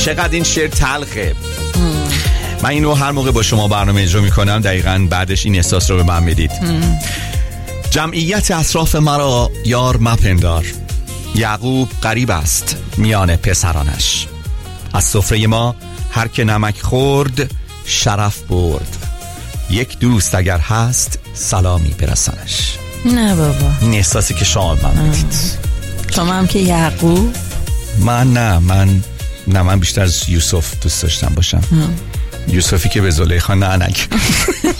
چقدر این شعر تلخه. من اینو هر موقع با شما برنامه اجرا میکنم دقیقاً بعدش این احساس رو به من بدید. جمعیت اطراف مرا یار مپندار، یعقوب غریب است میان پسرانش. از سفره ما هر که نمک خورد شرف برد، یک دوست اگر هست سلامی برسانش. نه بابا، این احساسی که شما من بدید. شما هم که یعقوب؟ من بیشتر از یوسف دوست داشتم باشم. یوسفی که به زلیخا نه نگه.